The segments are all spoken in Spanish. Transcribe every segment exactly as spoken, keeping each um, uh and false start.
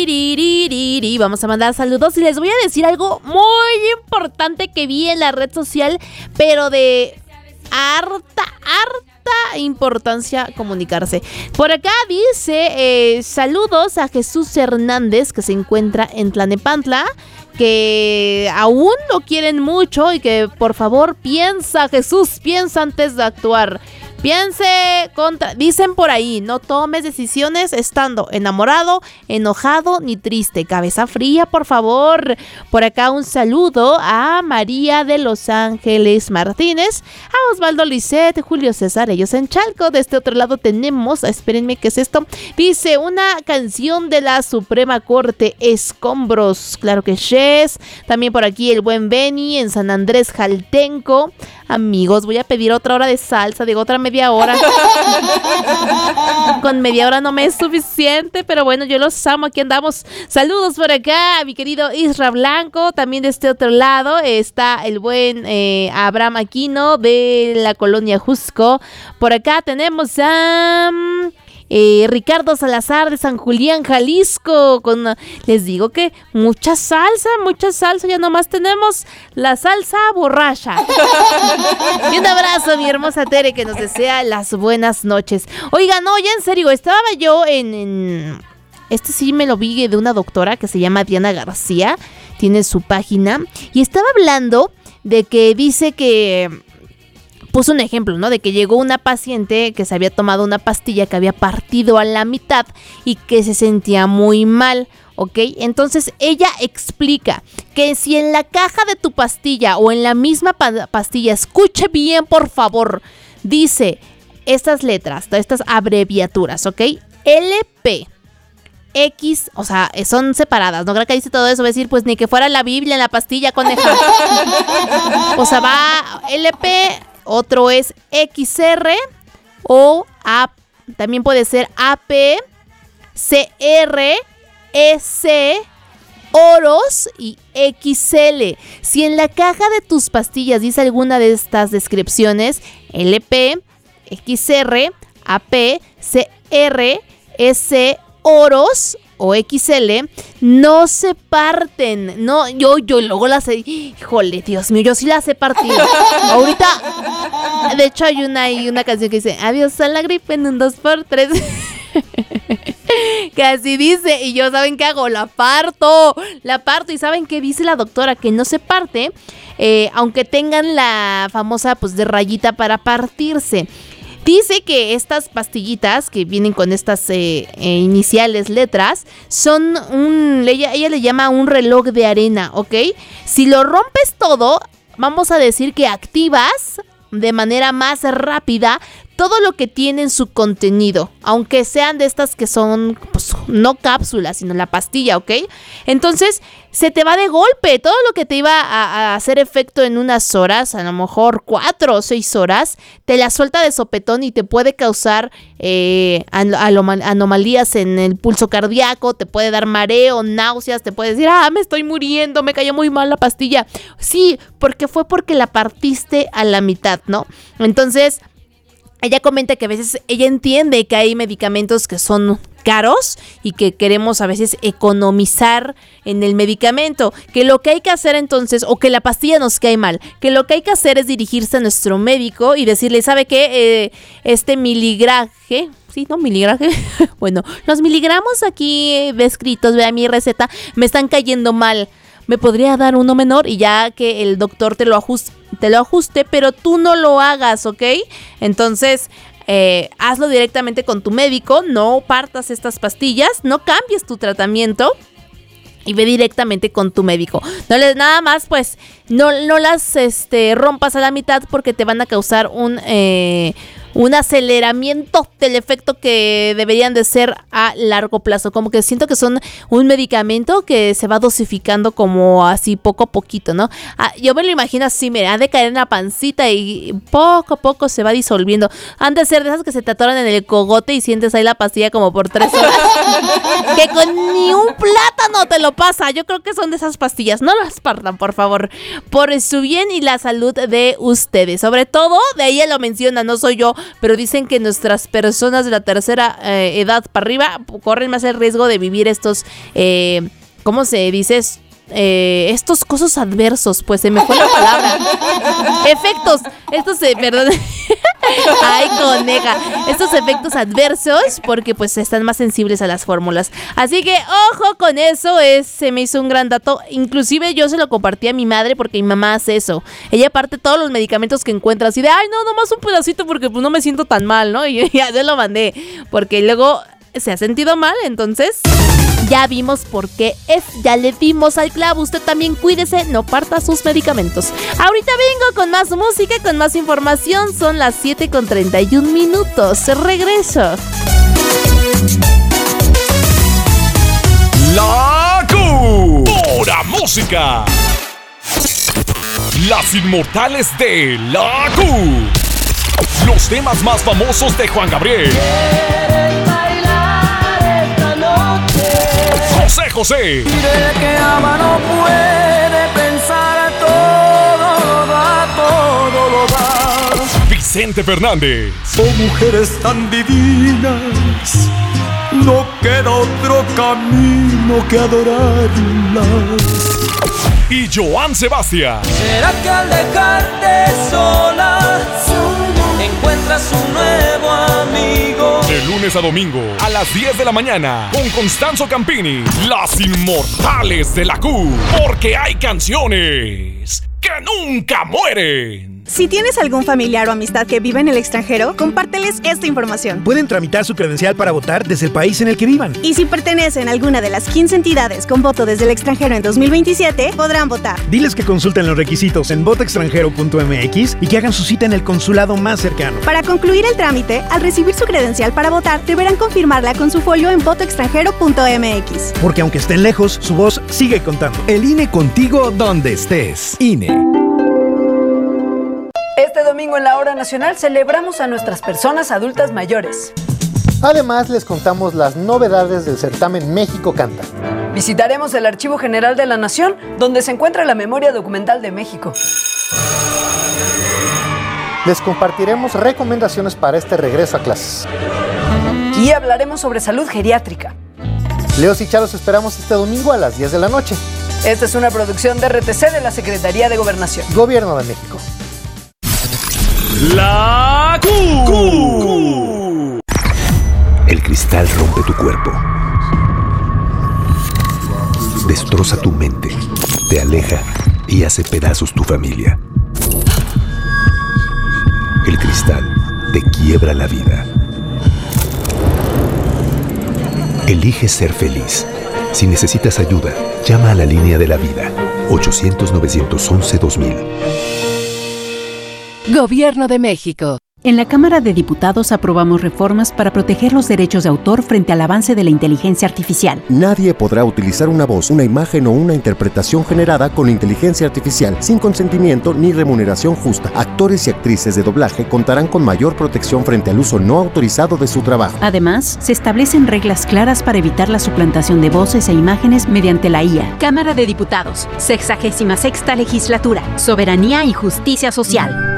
Vamos a mandar saludos y les voy a decir algo muy importante que vi en la red social, pero de harta, harta importancia comunicarse. Por acá dice, eh, saludos a Jesús Hernández, que se encuentra en Tlalnepantla, que aún lo quieren mucho y que por favor piensa, Jesús, piensa antes de actuar. Piense contra... Dicen por ahí, no tomes decisiones estando enamorado, enojado ni triste. Cabeza fría, por favor. Por acá un saludo a María de Los Ángeles Martínez, a Osvaldo Lisset, Julio César, ellos en Chalco. De este otro lado tenemos, espérenme, ¿qué es esto? Dice, una canción de la Suprema Corte, Escombros. Claro que yes. También por aquí el buen Benny en San Andrés Jaltenco. Amigos, voy a pedir otra hora de salsa, digo otra media hora. Con media hora no me es suficiente, pero bueno, yo los amo, aquí andamos. Saludos por acá a mi querido Isra Blanco. También de este otro lado está el buen eh, Abraham Aquino de la colonia Jusco. Por acá tenemos a... Um, Eh, Ricardo Salazar de San Julián, Jalisco, con, les digo que mucha salsa, mucha salsa, ya nomás tenemos la salsa borracha. Y un abrazo a mi hermosa Tere, que nos desea las buenas noches. Oigan, no, ya en serio, estaba yo en, en... Este sí me lo vi de una doctora que se llama Diana García, tiene su página, y estaba hablando de que dice que... Puso un ejemplo, ¿no? De que llegó una paciente que se había tomado una pastilla que había partido a la mitad y que se sentía muy mal, ¿ok? Entonces ella explica que si en la caja de tu pastilla o en la misma pa- pastilla, escuche bien por favor, dice estas letras, estas abreviaturas, ¿ok? L P X, o sea, son separadas, no creo que dice todo eso, va a decir, pues ni que fuera la Biblia en la pastilla, coneja. O sea, va L P... Otro es X R o A, también puede ser A P, C R, E C, Oros y X L. Si en la caja de tus pastillas dice alguna de estas descripciones, L P, X R, A P, C R, E C, Oros o X L, no se parten. No, yo, yo luego las he... Híjole, Dios mío, yo sí las he partido. Ahorita, de hecho, hay una, hay una canción que dice, adiós a la gripe en un dos por tres. Que así dice, y yo, ¿saben qué hago? La parto, la parto. Y ¿saben qué dice la doctora? Que no se parte, eh, aunque tengan la famosa, pues, de rayita para partirse. Dice que estas pastillitas que vienen con estas eh, eh, iniciales letras son un, ella, ella le llama un reloj de arena, ¿ok? Si lo rompes todo, vamos a decir que activas de manera más rápida todo lo que tiene en su contenido, aunque sean de estas que son, pues, no cápsulas, sino la pastilla, ¿ok? Entonces, se te va de golpe, todo lo que te iba a, a hacer efecto en unas horas, a lo mejor cuatro o seis horas, te la suelta de sopetón y te puede causar eh, anomalías en el pulso cardíaco, te puede dar mareo, náuseas, te puede decir, ah, me estoy muriendo, me cayó muy mal la pastilla. Sí, porque fue porque la partiste a la mitad, ¿no? Entonces... Ella comenta que a veces ella entiende que hay medicamentos que son caros y que queremos a veces economizar en el medicamento, que lo que hay que hacer entonces, o que la pastilla nos cae mal, que lo que hay que hacer es dirigirse a nuestro médico y decirle, ¿sabe qué? Eh, este miligraje, sí, ¿no? Miligraje, bueno, los miligramos aquí descritos, vea mi receta, me están cayendo mal. Me podría dar uno menor y ya que el doctor te lo ajuste, te lo ajuste, pero tú no lo hagas, ¿ok? Entonces, eh, hazlo directamente con tu médico, no partas estas pastillas, no cambies tu tratamiento y ve directamente con tu médico. No les, nada más, pues, no, no las este, rompas a la mitad porque te van a causar un... Eh, un aceleramiento del efecto que deberían de ser a largo plazo. Como que siento que son un medicamento que se va dosificando como así poco a poquito, ¿no? Ah, yo me lo imagino así, mira, ha de caer en la pancita y poco a poco se va disolviendo. Han de ser de esas que se te atoran en el cogote y sientes ahí la pastilla como por tres horas. Que con ni un plátano te lo pasa. Yo creo que son de esas pastillas. No las partan, por favor. Por su bien y la salud de ustedes. Sobre todo, de ella lo menciona, no soy yo. pero dicen que nuestras personas de la tercera eh, edad para arriba corren más el riesgo de vivir estos, eh, ¿cómo se dice? Eh, estos cosas adversos, pues se me fue la palabra. Efectos, estos, eh, perdón. Ay, coneja. Estos efectos adversos porque pues están más sensibles a las fórmulas. Así que ojo con eso, es, se me hizo un gran dato. Inclusive yo se lo compartí a mi madre porque mi mamá hace eso. Ella parte todos los medicamentos que encuentra así de, ay no, nomás un pedacito porque pues no me siento tan mal, ¿no? Y ya se lo mandé porque luego se ha sentido mal, entonces ya vimos por qué es, ya le dimos al clavo. Usted también cuídese, no parta sus medicamentos. Ahorita vengo con más música, con más información. Son las siete con treinta y un minutos. Regreso. La Q. Pura música. Las inmortales de La Q. Los temas más famosos de Juan Gabriel. José José. Mire que ama no puede pensar, todo lo da, todo lo da. Vicente Fernández. Son mujeres tan divinas, no queda otro camino que adorarlas. Y Joan Sebastián. ¿Será que al dejarte sola, sola encuentras un nuevo amigo? De lunes a domingo a las diez de la mañana con Constanzo Campini, las inmortales de la Q, porque hay canciones que nunca mueren. Si tienes algún familiar o amistad que vive en el extranjero, compárteles esta información. Pueden tramitar su credencial para votar desde el país en el que vivan. Y si pertenecen a alguna de las quince entidades con voto desde el extranjero en dos mil veintisiete, podrán votar. Diles que consulten los requisitos en voto extranjero punto m x y que hagan su cita en el consulado más cercano. Para concluir el trámite, al recibir su credencial para votar, deberán confirmarla con su folio en voto extranjero punto m x. Porque aunque estén lejos, su voz sigue contando. El I N E contigo donde estés. I N E. Este domingo en la Hora Nacional celebramos a nuestras personas adultas mayores. Además, les contamos las novedades del certamen México Canta. Visitaremos el Archivo General de la Nación, donde se encuentra la memoria documental de México. Les compartiremos recomendaciones para este regreso a clases. Y hablaremos sobre salud geriátrica. Leos y Charo, los esperamos este domingo a las diez de la noche. Esta es una producción de R T C de la Secretaría de Gobernación. Gobierno de México. La Q. Q. El cristal rompe tu cuerpo, destroza tu mente, te aleja y hace pedazos tu familia. El cristal te quiebra la vida. Elige ser feliz. Si necesitas ayuda, llama a la línea de la vida, ochocientos, novecientos once, dos mil. Gobierno de México. En la Cámara de Diputados aprobamos reformas para proteger los derechos de autor frente al avance de la inteligencia artificial. Nadie podrá utilizar una voz, una imagen o una interpretación generada con inteligencia artificial sin consentimiento ni remuneración justa. Actores y actrices de doblaje contarán con mayor protección frente al uso no autorizado de su trabajo. Además, se establecen reglas claras para evitar la suplantación de voces e imágenes mediante la I A. Cámara de Diputados, sexagésima sexta legislatura, soberanía y justicia social.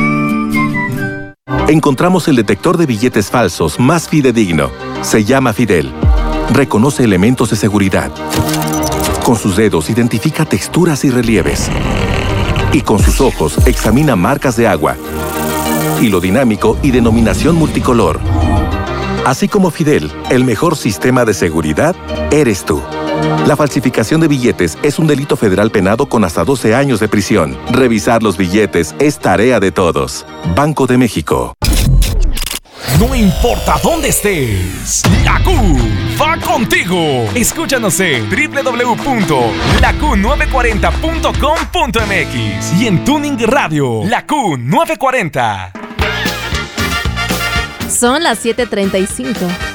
Encontramos el detector de billetes falsos más fidedigno. Se llama Fidel. Reconoce elementos de seguridad. Con sus dedos identifica texturas y relieves. Y con sus ojos examina marcas de agua, hilo dinámico y denominación multicolor. Así como Fidel, el mejor sistema de seguridad eres tú. La falsificación de billetes es un delito federal penado con hasta doce años de prisión. Revisar los billetes es tarea de todos. Banco de México. No importa dónde estés, la Q va contigo. Escúchanos en doble u doble u doble u punto la q nueve cuarenta punto com punto m x y en Tuning Radio, la Q novecientos cuarenta. Son las siete treinta y cinco.